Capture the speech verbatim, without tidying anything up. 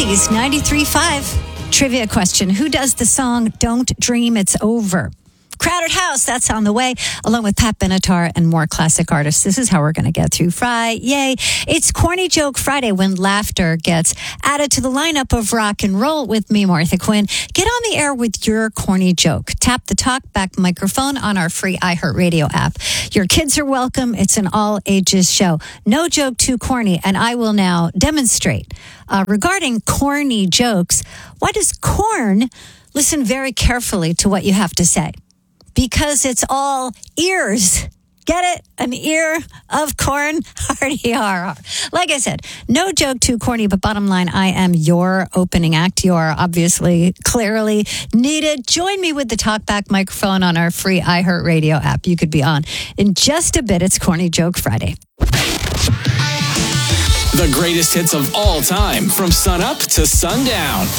Oldies ninety-three point five. Trivia question. Who does the song Don't Dream It's Over? Crowded House, that's on the way, along with Pat Benatar and more classic artists. This is how we're going to get through Friday. Yay. It's Corny Joke Friday when laughter gets added to the lineup of rock and roll with me, Martha Quinn. Get on the air with your corny joke. Tap the talkback microphone on our free iHeartRadio app. Your kids are welcome. It's an all-ages show. No joke too corny, and I will now demonstrate. Uh, regarding corny jokes, why does corn listen very carefully to what you have to say? Because it's all ears. Get it? An ear of corn? R D R. Like I said, no joke too corny, but bottom line, I am your opening act. You are obviously, clearly needed. Join me with the talkback microphone on our free iHeartRadio app. You could be on in just a bit. It's Corny Joke Friday. The greatest hits of all time from sunup to sundown.